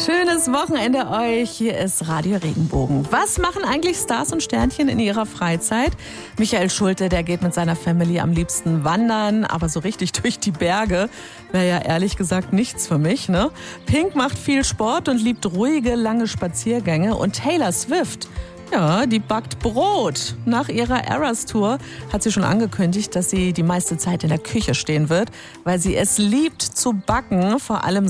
Schönes Wochenende euch. Hier ist Radio Regenbogen. Was machen eigentlich Stars und Sternchen in ihrer Freizeit? Michael Schulte, der geht mit seiner Family am liebsten wandern, aber so richtig durch die Berge wäre ja ehrlich gesagt nichts für mich, ne? Pink macht viel Sport und liebt ruhige, lange Spaziergänge. Und Taylor Swift, ja, die backt Brot. Nach ihrer Eras-Tour hat sie schon angekündigt, dass sie die meiste Zeit in der Küche stehen wird, weil sie es liebt zu backen, vor allem